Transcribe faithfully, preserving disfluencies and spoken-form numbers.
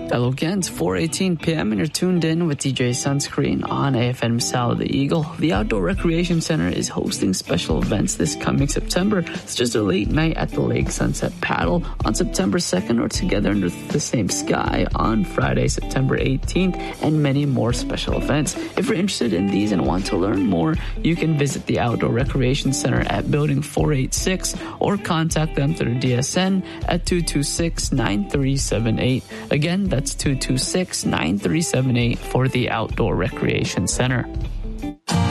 Hello again, it's four eighteen p.m. and you're tuned in with D J Sunscreen on A F M Sal the Eagle. The Outdoor Recreation Center is hosting special events this coming September. It's just a late night at the Lake Sunset Paddle on September second, or Together Under the Same Sky on Friday, September eighteenth, and many more special events. If you're interested in these and want to learn more, you can visit the Outdoor Recreation Center at Building four eighty-six or contact them through D S N at two two six, nine three seven eight. Again, that's two two six, nine three seven eight for the Outdoor Recreation Center.